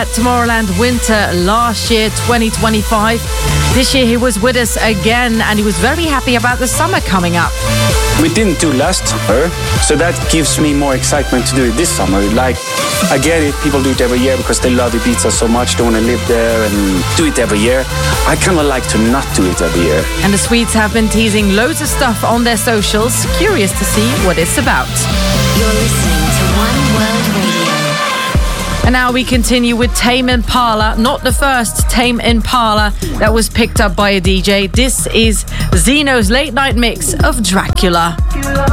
at Tomorrowland Winter last year, 2025. This year he was with us again, and he was very happy about the summer coming up. We didn't do last summer, so that gives me more excitement to do it this summer. Like, I get it, people do it every year because they love Ibiza so much, they want to live there and do it every year. I kind of like to not do it every year. And the Swedes have been teasing loads of stuff on their socials. Curious to see what it's about. You're listening to One World Radio. And now we continue with Tame Impala, not the first Tame Impala that was picked up by a DJ. This is Zeno's late night mix of Dracula.